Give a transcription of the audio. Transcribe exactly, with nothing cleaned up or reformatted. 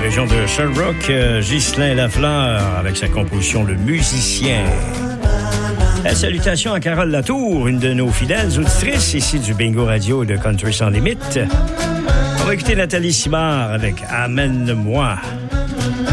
région de Sherbrooke, euh, Ghislain Lafleur avec sa composition Le Musicien. La salutation à Carole Latour, une de nos fidèles auditrices ici du Bingo Radio de Country Sans Limite. On va écouter Nathalie Simard avec Amène-moi.